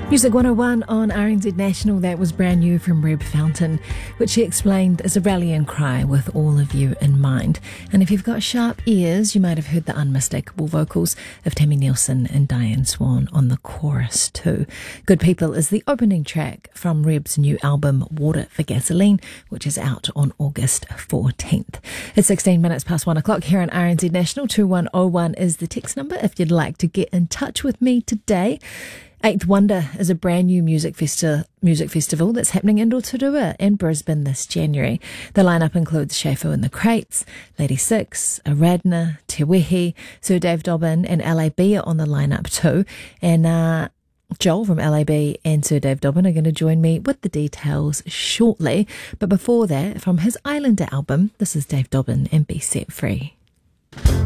Music 101 on RNZ National. That was brand new from Reb Fountain, which she explained is a rallying cry with all of you in mind. And if you've got sharp ears, you might have heard the unmistakable vocals of Tammy Nielsen and Diane Swan on the chorus too. Good People is the opening track from Reb's new album Water for Gasoline, which is out on August 14th. It's 16 minutes past 1 o'clock here on RNZ National. 2101 is the text number if you'd like to get in touch with me today. Eighth Wonder is a brand new music festival that's happening in Rotorua and Brisbane this January. The lineup includes Shafu and the Crates, Lady Six, Aradna, Te Wehi, Sir Dave Dobbyn and LAB are on the lineup too. And Joel from LAB and Sir Dave Dobbyn are going to join me with the details shortly. But before that, from his Islander album, this is Dave Dobbyn and Be Set Free.